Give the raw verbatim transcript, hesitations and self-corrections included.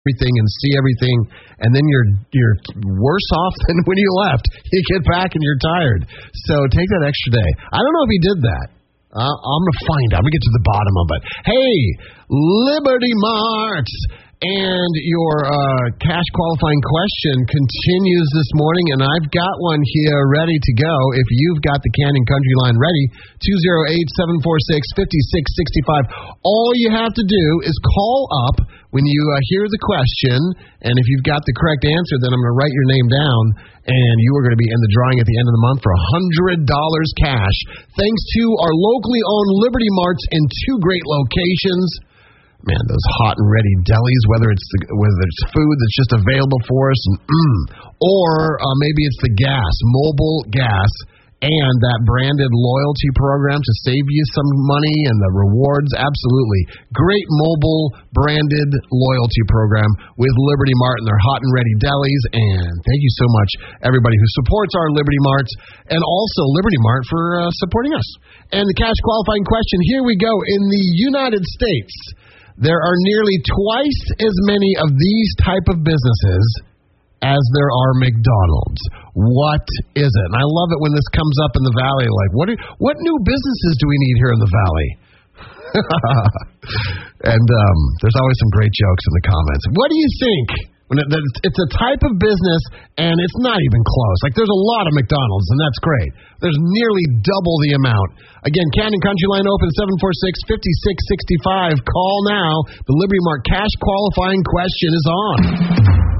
everything and see everything, and then you're you're worse off than when you left. You get back and you're tired. So take that extra day. I don't know if he did that. Uh, I'm going to find out. I'm going to get to the bottom of it. Hey, Liberty Marts. And your uh, cash qualifying question continues this morning, and I've got one here ready to go. If you've got the Canyon Country line ready, two oh eight, seven four six, five six six five. All you have to do is call up when you uh, hear the question, and if you've got the correct answer, then I'm going to write your name down, and you are going to be in the drawing at the end of the month for one hundred dollars cash, thanks to our locally owned Liberty Marts in two great locations. Man, those hot and ready delis, whether it's the, whether it's food that's just available for us, and, mm, or uh, maybe it's the gas, mobile gas, and that branded loyalty program to save you some money and the rewards. Absolutely. Great mobile branded loyalty program with Liberty Mart and their hot and ready delis. And thank you so much, everybody who supports our Liberty Marts, and also Liberty Mart for uh, supporting us. And the cash qualifying question, here we go. In the United States, there are nearly twice as many of these type of businesses as there are McDonald's. What is it? And I love it when this comes up in the Valley. Like, what are, what new businesses do we need here in the Valley? And um, there's always some great jokes in the comments. What do you think? When it, it's a type of business, and it's not even close. Like, there's a lot of McDonald's, and that's great. There's nearly double the amount. Again, Canyon Country line open, seven four six, five six six five. Call now. The Liberty Mart cash qualifying question is on.